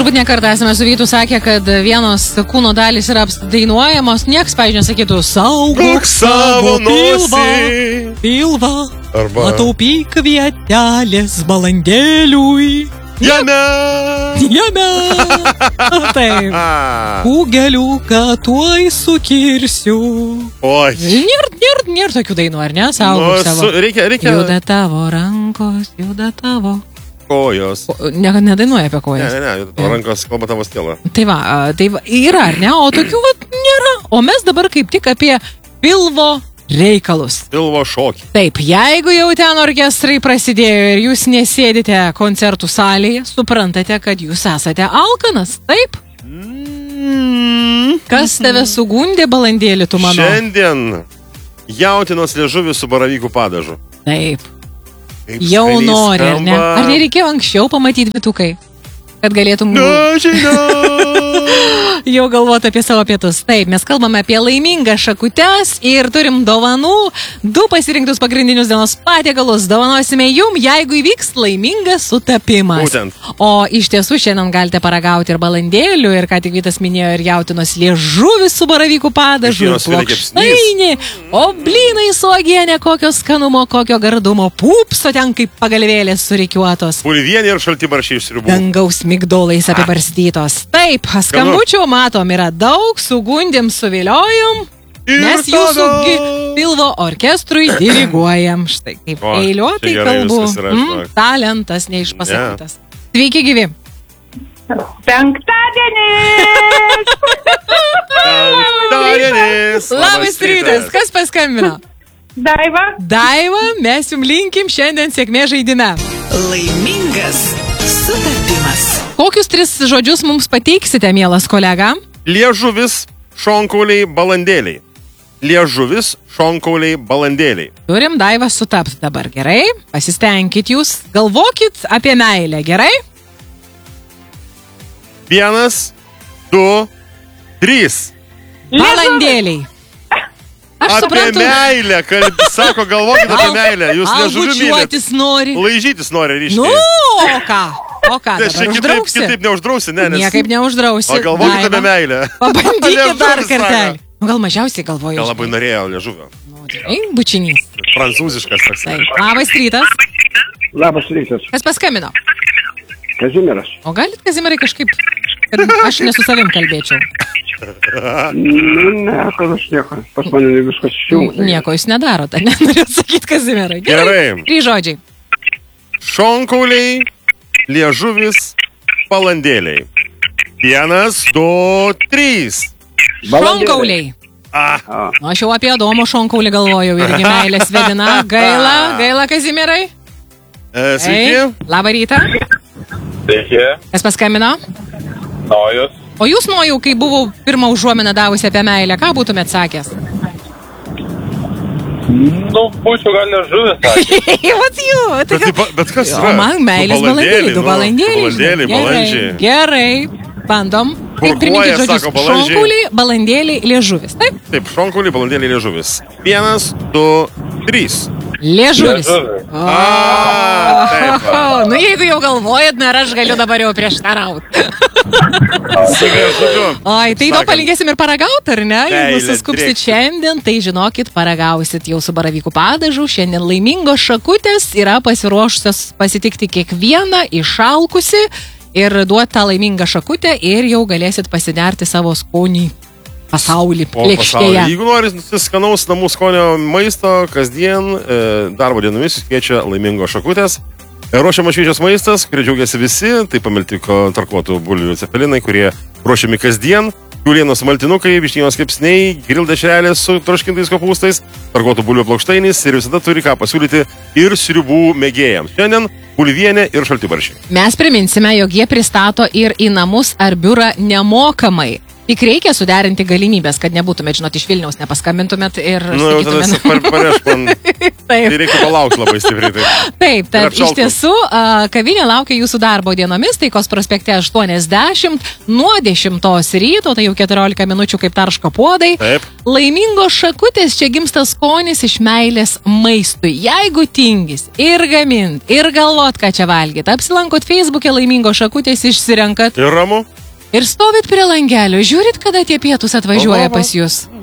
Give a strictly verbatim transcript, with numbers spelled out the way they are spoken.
turbūt nekartą esame su Vytu sakę, kad vienos kūno dalys yra apdainuojamos, nieks, pavyzdžiui, nesakytų, saugok savo pilvą, pilvą, arba ataupyk vietelės balandėliui. Jame! Jame! Taip. Kūgeliuką tuoj sukirsiu. Oi. Nėr, nėr, nėr tokių dainų, ar ne? Saugok Nu, savo. su- reikia- reikia- Juda tavo rankos, juda tavo. Kojos. Ne, nedainuoja apie Ne, kojas. ne, ne, tavo rankos kalba tavo stėlą. Tai va, a, tai va, yra, ar ne? O tokių va, nėra. O mes dabar kaip tik apie pilvo reikalus. Pilvo šokį. Taip, jeigu jau ten orkestrai prasidėjo ir jūs nesėdite koncertų salėje, suprantate, kad jūs esate alkanas, taip? Mm. Kas tave sugundė, balandėlį, tu mano? Šiandien jautinos liežuvis su baravykų padažu. Taip, Kaip jau skaniai nori, ar ne? skamba. Ar nereikėjo anksčiau pamatyti Vytukai, kad galėtum... Nežinau. Jau galvoti apie savo pietus. Taip, mes kalbame apie laimingą šakutes ir turim dovanų. Du pasirinktus pagrindinius dienos patiekalus dovanosime jum, jeigu įvyks laimingas sutapimas. Būtent. O iš tiesų šiandien galite paragauti ir balandėlių, ir ką tik Vytas minėjo, ir jautinos liežuvis su baravykų padažu, ir Iš vienos plokštainį, o blynai su uogiene, kokio skanumo, kokio gardumo, pupso ten kaip pagalvėlės surikiuotos. Bulvienė ir šaltibaršiai iš sriubų. Dangaus migdolais apibarstytos. Taip, skambučių matom yra daug, sugundėm, suviliojom. Ir Mes jūsų tada- gi pilvo orkestrui diriguojam. Štai kaip O, eiliuotai čia gerai kalbu. viskas yra, Mm, žinok. talentas neišpasakytas. Sveiki, gyvi. Penktadienis! Penktadienis. Labas rytas. Kas paskambino? Daiva, Daiva, mes jums linkim šiandien sėkmės žaidime. Laimingas sutapimas. Kokius tris žodžius mums pateiksite, mielas kolega? Liežuvis, šonkauliai, balandėliai. Liežuvis, šonkauliai, balandėliai. Turim Daivą sutapti dabar, gerai? Pasistengkit jūs, galvokit apie meilę, gerai? Vienas, du, trys. Balandėliai. Aš Apie suprantu. meilę, kalb... sako, galvokit apie meilę. Jūs Al liežuvį mylit. bučiuotis nori. Laižytis nori ryškiai. Nu, o ką? O ką Tai čia dabar kitaip, uždrausi? kitaip neuždrausi, ne? Nes... Niekaip neuždrausi. O galvokit Daiva, apie meilę. Pabandykit dar Liežuvis kartelį. sako. Nu, gal mažiausiai galvoju. Gal labai norėjo liežuvio. Ei, bučinys. Prancūziškas toks. Taip. Labas rytas. Labas rytas, Kas paskambino? Kazimieras. O galit, Kazimierai, kažkaip, kad aš ne su savim kalbėčiau. Nu, ne, kad aš nieko. Pas mane viskas šilta. Nieko jūs nedarote, nenoriu atsakyti, Kazimierai. Gerai. Trys žodžiai. Šonkauliai, liežuvis, balandėliai. Vienas, du, trys. Šonkauliai. Ah, Nu, aš jau apie Adomo šonkaulį galvojau irgi meilės vedina. Gaila, gaila, Kazimierai. e, sveiki. Labą rytą. Sveiki, Kas paskambino? naujus. O jūs, Nojau, kai buvau pirmą užuominą davusi apie meilę, ką būtumėt sakęs? Nu, būčiau gal liežuvis, sakė. Vat jų. Bet, tai ba- bet kas O yra? man meilės Du balandėliai, du nu, balandėliai. Balandėliai, žinai. balandžiai. Gerai, gerai. Bandom. Taip, Burkuoja, priminkit žodžius. sako, balandžiai. Šonkauliai, balandėliai, liežuvis. Taip? Taip, šonkauliai, balandėliai, liežuvis. Vienas, du, trys. Liežuvis. Liežuvis. O, A, taip. nu, jeigu jau galvojat, na, aš galiu dabar jau prieštarauti. Su liežuviu. Oi, tai to Sakant. palinkėsim ir paragauti, ar ne? Jeigu Meilė, suskupsit drėksit. šiandien, tai žinokit, paragausit jau su baravykų padažu. Šiandien laimingos šakutės yra pasiruošusios pasitikti kiekvieną išalkusi ir duoti tą laimingą šakutę ir jau galėsit pasiderti savo skonį pasaulį O lėkštėje. pasaulyje. Jeigu norit skanaus namų skonio maisto kasdien, e, darbo dienomis jūs kviečia laimingo šakutės. E, Ruošiamas šviežias maistas, kurį džiaugiasi visi, tai pamilti tarkuotų bulvių cepelinai, kurie ruošiami kasdien. Kiaulienos maltinukai, vištienos kepsniai, grildešrelės su troškintais kopūstais, tarkuotų bulvių plokštainis ir visada turi ką pasiūlyti ir sriubų mėgėjams. Šiandien bulvienė ir šaltibaršiai. Mes priminsime, jog jie pristato ir į namus ar biurą nemokamai. Tik reikia suderinti galimybės, kad nebūtumėt, žinot, iš Vilniaus nepaskambintumėt ir Nu, jau tada sakytumėt. par, parešk man. Taip. Tai reikia palaukti labai stipriai. Taip. Taip, tad Ir iš atšaltų. tiesų a, kavinė laukia jūsų darbo dienomis, Taikos prospekte aštuoniasdešimt nuo dešimtos ryto, tai jau keturiolika minučių kaip tarško puodai. Taip. Laimingos šakutės čia gimsta skonis iš meilės maistui. Jeigu tingis ir gamint, ir galvot, ką čia valgyt, apsilankot Facebook'e Laimingos šakutės, išsirenkat Ir ramu. ir stovit prie langelio, žiūrit, kada tie pietus atvažiuoja Va, va, va. pas jūs.